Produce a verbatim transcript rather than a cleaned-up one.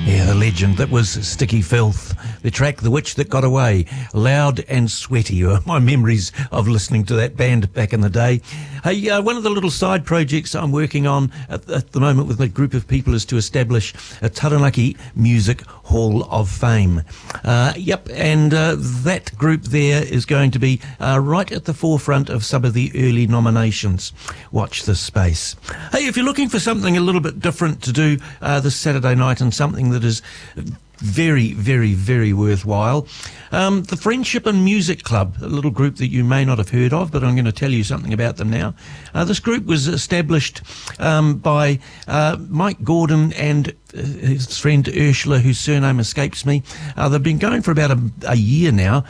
Yeah, the legend that was Sticky Filth. The track The Witch That Got Away. Loud and sweaty are my memories of listening to that band back in the day. Hey, uh, one of the little side projects I'm working on at, at the moment with a group of people is to establish a Taranaki Music Hall of Fame. Uh, yep, and uh, that group there is going to be uh, right at the forefront of some of the early nominations. Watch this space. Hey, if you're looking for something a little bit different to do uh, this Saturday night and something that is very, very, very worthwhile. Um, the Friendship and Music Club, a little group that you may not have heard of, but I'm going to tell you something about them now. Uh, this group was established um, by uh, Mike Gordon and uh, his friend Ursula, whose surname escapes me. Uh, they've been going for about a, a year now.